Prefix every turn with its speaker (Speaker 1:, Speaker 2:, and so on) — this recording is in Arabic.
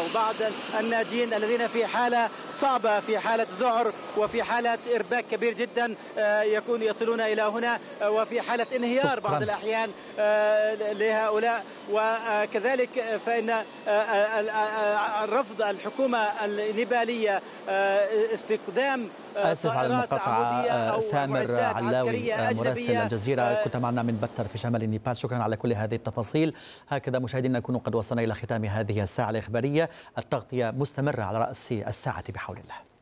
Speaker 1: بعض الناجين الذين في حالة صعبة، في حالة ذعر وفي حالة إرباك كبير جدا يصلون إلى هنا، وفي حالة انهيار بعض الأحيان لهؤلاء. وكذلك فإن رفض الحكومة النيبالية استخدام
Speaker 2: آسف على المقاطعة. سامر علاوي مراسل الجزيرة، كنت معنا من بتر في شمال نيبال، شكرا على كل هذه التفاصيل. هكذا مشاهدينا نكون قد وصلنا إلى ختام هذه الساعة الإخبارية، التغطية مستمرة على رأس الساعة بحول الله.